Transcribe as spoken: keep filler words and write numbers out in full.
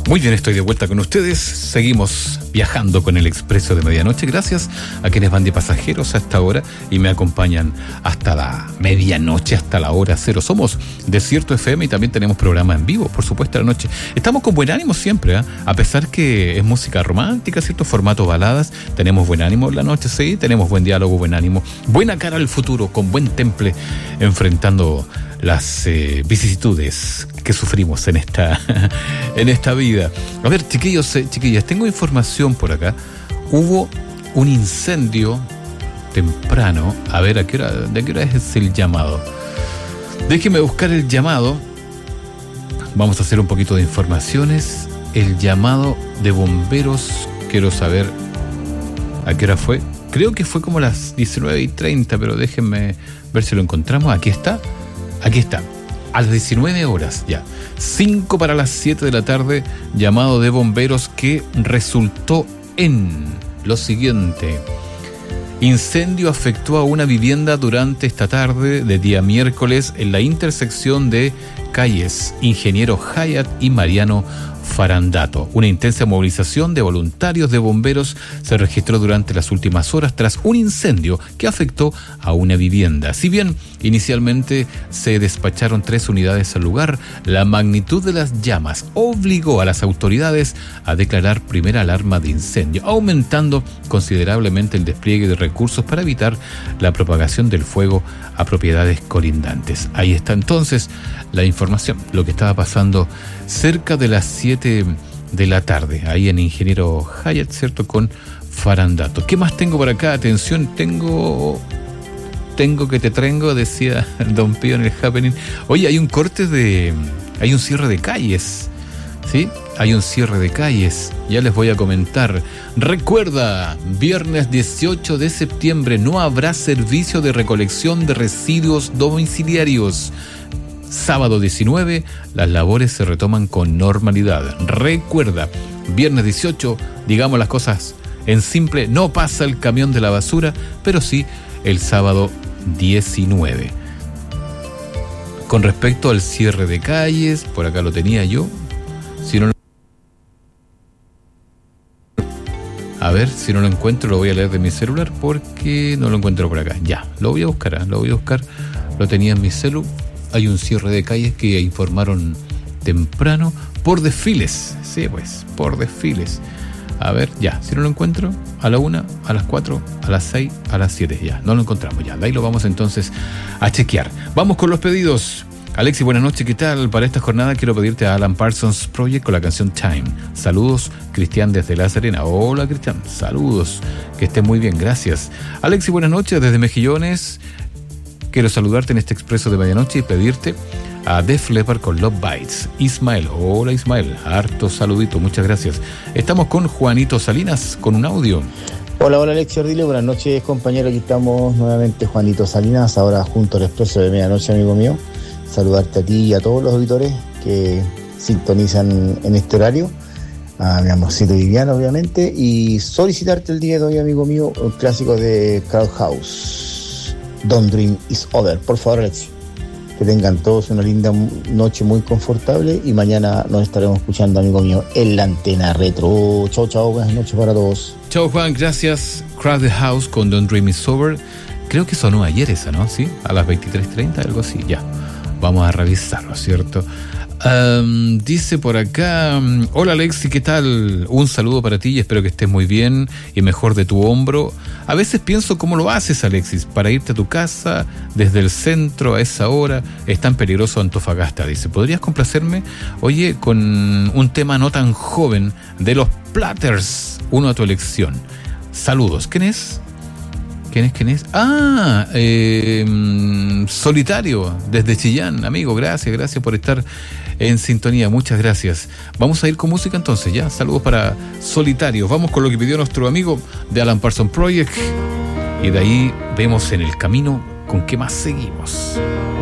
Muy bien, estoy de vuelta con ustedes. Seguimos viajando con el Expreso de Medianoche. Gracias a quienes van de pasajeros a esta hora y me acompañan hasta la medianoche, hasta la hora cero. Somos Desierto F M y también tenemos programa en vivo, por supuesto, a la noche. Estamos con buen ánimo siempre, ¿eh? A pesar que es música romántica, cierto formato baladas, tenemos buen ánimo en la noche, sí, tenemos buen diálogo, buen ánimo, buena cara al futuro, con buen temple, enfrentando las eh, vicisitudes que sufrimos en esta en esta vida. A ver, chiquillos, eh, chiquillas, tengo información por acá. Hubo un incendio temprano. A ver, ¿a qué hora, de qué hora es el llamado? Déjeme buscar el llamado. Vamos a hacer un poquito de informaciones. El llamado de bomberos. Quiero saber a qué hora fue. Creo que fue como las diecinueve y treinta, pero déjenme ver si lo encontramos. Aquí está. Aquí está, a las diecinueve horas ya, cinco para las siete de la tarde, llamado de bomberos que resultó en lo siguiente. Incendio afectó a una vivienda durante esta tarde de día miércoles en la intersección de calles Ingeniero Hayat y Mariano Farandato. Una intensa movilización de voluntarios de bomberos se registró durante las últimas horas tras un incendio que afectó a una vivienda. Si bien inicialmente se despacharon tres unidades al lugar, la magnitud de las llamas obligó a las autoridades a declarar primera alarma de incendio, aumentando considerablemente el despliegue de recursos para evitar la propagación del fuego a propiedades colindantes. Ahí está entonces la información, lo que estaba pasando cerca de las siete de la tarde, ahí en Ingeniero Hayat, ¿cierto? Con Farandato. ¿Qué más tengo por acá? Atención, tengo... Tengo que te trengo, decía Don Pío en el Happening. Oye, hay un corte de... Hay un cierre de calles, ¿sí? Hay un cierre de calles, ya les voy a comentar. Recuerda, viernes dieciocho de septiembre no habrá servicio de recolección de residuos domiciliarios. Sábado diecinueve, las labores se retoman con normalidad. Recuerda, viernes dieciocho, digamos las cosas en simple, no pasa el camión de la basura, pero sí el sábado diecinueve. Con respecto al cierre de calles, por acá lo tenía yo. Si no, a ver, si no lo encuentro, lo voy a leer de mi celular porque no lo encuentro por acá. Ya, lo voy a buscar, ¿eh? lo voy a buscar. Lo tenía en mi celu. Hay un cierre de calles que informaron temprano por desfiles. Sí, pues, por desfiles. A ver, ya, si no lo encuentro, a la una, a las cuatro, a las seis, a las siete, ya, no lo encontramos, ya, de ahí lo vamos entonces a chequear. Vamos con los pedidos. Alexis, buenas noches, ¿qué tal? Para esta jornada quiero pedirte a Alan Parsons Project con la canción Time. Saludos, Cristian desde La Serena. Hola, Cristian, saludos, que estés muy bien, gracias. Alexis, buenas noches, desde Mejillones. Quiero saludarte en este expreso de medianoche y pedirte a Def Leppard con Love Bites. Ismael, hola Ismael, harto saludito, muchas gracias. Estamos con Juanito Salinas con un audio. Hola, hola Alexis Ordilio, buenas noches compañero, aquí estamos nuevamente Juanito Salinas, ahora junto al expreso de medianoche, amigo mío. Saludarte a ti y a todos los auditores que sintonizan en este horario, a mi amorcito Viviana obviamente, y solicitarte el día de hoy, amigo mío, un clásico de Crowd House, Don't Dream Is Over. Por favor, Alexis, que tengan todos una linda noche muy confortable y mañana nos estaremos escuchando, amigo mío, en la antena retro. Chao, chao, buenas noches para todos. Chao, Juan, gracias. Crowd House con Don't Dream Is Over. Creo que sonó ayer esa, ¿no? Sí, a las veintitrés treinta, algo así, ya. Vamos a revisarlo, ¿cierto? Um, dice por acá, hola Alexi, ¿qué tal? Un saludo para ti y espero que estés muy bien y mejor de tu hombro. A veces pienso cómo lo haces, Alexis, para irte a tu casa desde el centro a esa hora. Es tan peligroso Antofagasta, dice. ¿Podrías complacerme? Oye, con un tema no tan joven de los Platters, uno a tu elección. Saludos. ¿Quién es? ¿Quién es? ¿Quién es? Ah, eh, Solitario, desde Chillán, amigo, gracias, gracias por estar en sintonía, muchas gracias. Vamos a ir con música entonces, ya, saludos para Solitario. Vamos con lo que pidió nuestro amigo de Alan Parsons Project y de ahí vemos en el camino con qué más seguimos.